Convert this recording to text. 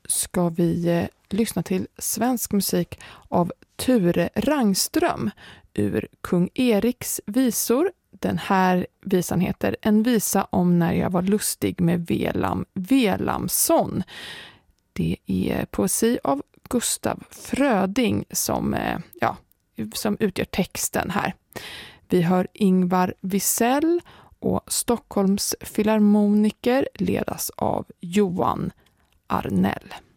ska vi lyssna till svensk musik av Ture Rangström ur Kung Eriks visor. Den här visan heter En visa om när jag var lustig med Velam Velamsson. Det är poesi av Gustav Fröding som utgör texten här. Vi hör Ingvar Wisell och Stockholms filharmoniker ledas av Johan Arnell.